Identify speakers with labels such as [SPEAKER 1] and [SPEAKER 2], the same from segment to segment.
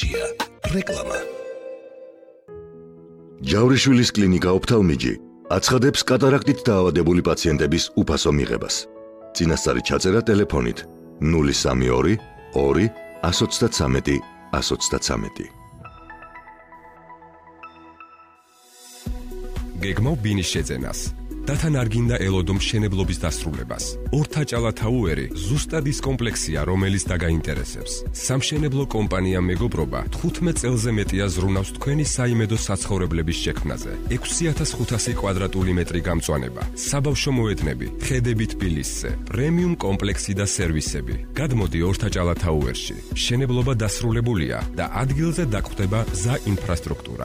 [SPEAKER 1] სტუდია. რეკლამა.
[SPEAKER 2] ჯავრიშვილის კლინიკა ოფთალმიჯი აცხადებს კატარაქტით დაავადებული პაციენტების უფასო მიღებას. წინასწარი ჩაწერა ტელეფონით 032 2 133 133.
[SPEAKER 3] გეგმავ ბინის შეძენას. და თან არ გინდა ელოდო მშენებლობის დასრულებას. ორთა ჭალათაუერი ზუსტად ის კომპლექსია, რომელიც დაგაინტერესებს. სამშენებლო კომპანია მეგობრობა 15 წელზე მეტია ზრუნავს თქვენი საიმედო საცხოვრებლების შექმნაზე. 6500 კვადრატული მეტრი გამწვანება, საბავშვო მოედნები, ხედები თბილისზე, პრემიუმ კომპლექსი და სერვისები. გადმოდი ორთა ჭალათაუერში. მშენებლობა დასრულებულია და ადგილზე დაგხვდება გზა ინფრასტრუქტურა.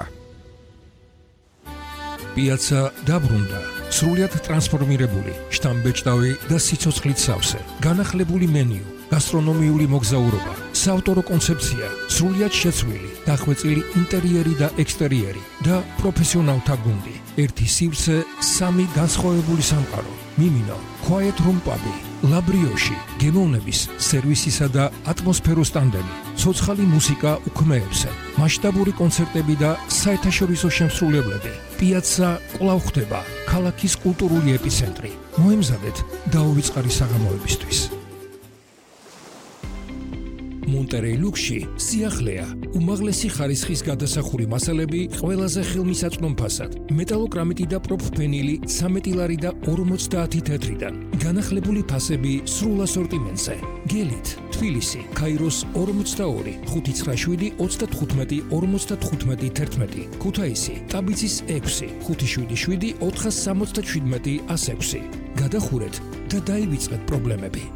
[SPEAKER 1] პიაცა დაბრუნდა. სრულიად ტრანსფორმირებული, შტამბეჭდავი და სიცოცხლით სავსე. განახლებული მენიუ, გასტრონომიული მოგზაურობა, საავტორო კონცეფცია, სრულიად შეცვლილი, დახვეწილი ინტერიერი და ექსტერიერი და პროფესიონალთა გუნდი. ერთი სივრცე, სამი განსხვავებული სამყარო. მიმინო, quiet room pub, ლაბრიოში, გემოვნების, სერვისისა და ატმოსფეროს ტანდემი. ცოცხალი მუსიკა უქმეებზე, მასშტაბური კონცერტები და საერთაშორისო შემსრულებლები. პიაცა კვლავ ხდება ქალაქის კულტურული ეპიცენტრი. მოემზადეთ დაუვიწყარი საღამოებისთვის. მონტერეი ლუქსში სიახლეა, უმაღლესი ხარისხის გადასახური მასალები ყველაზე ხელმისაწვდომ ფასად. მეტალოკრამიტი და პროფფენილი 13 ლარი და 50 თეთრიდან. განახლებული ფასები სრულ ასორტიმენტზე. გელით, თბილისი, ქაიროს 42 597 35 55 11. ქუთაისი, ტაბიცის 6 577 477 106. გადახურეთ და დაივიწყეთ პრობლემები.